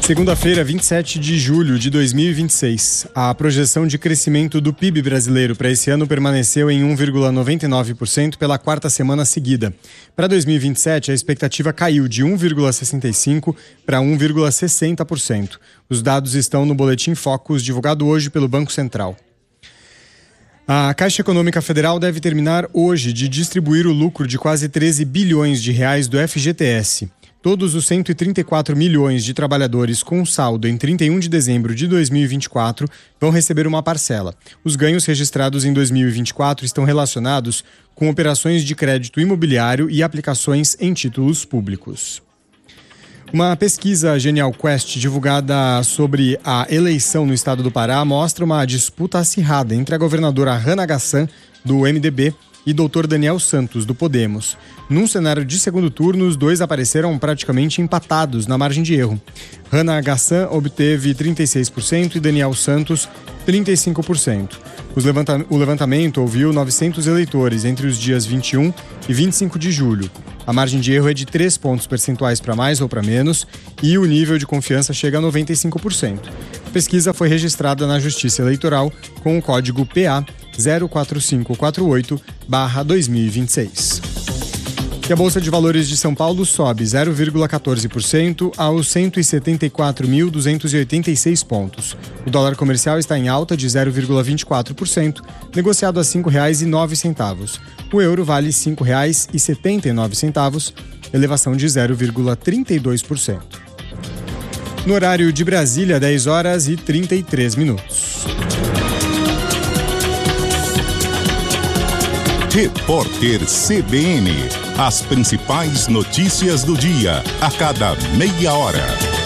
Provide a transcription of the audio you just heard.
Segunda-feira, 27 de julho de 2026. A projeção de crescimento do PIB brasileiro para esse ano permaneceu em 1,99% pela quarta semana seguida. Para 2027, a expectativa caiu de 1,65% para 1,60%. Os dados estão no Boletim Focus, divulgado hoje pelo Banco Central. A Caixa Econômica Federal deve terminar hoje de distribuir o lucro de quase 13 bilhões de reais do FGTS. Todos os 134 milhões de trabalhadores com saldo em 31 de dezembro de 2024 vão receber uma parcela. Os ganhos registrados em 2024 estão relacionados com operações de crédito imobiliário e aplicações em títulos públicos. Uma pesquisa Genial Quest divulgada sobre a eleição no estado do Pará mostra uma disputa acirrada entre a governadora Hannah Gassan, do MDB, e Dr. Daniel Santos, do Podemos. Num cenário de segundo turno, os dois apareceram praticamente empatados na margem de erro. Hannah Gassan obteve 36% e Daniel Santos 35%. O levantamento ouviu 900 eleitores entre os dias 21 e 25 de julho. A margem de erro é de 3 pontos percentuais para mais ou para menos e o nível de confiança chega a 95%. A pesquisa foi registrada na Justiça Eleitoral com o código PA 04548/2026. E a Bolsa de Valores de São Paulo sobe 0,14% aos 174.286 pontos. O dólar comercial está em alta de 0,24%, negociado a R$ 5,09. O euro vale R$ 5,79, elevação de 0,32%. No horário de Brasília, 10 horas e 33 minutos. Repórter CBN. As principais notícias do dia, a cada meia hora.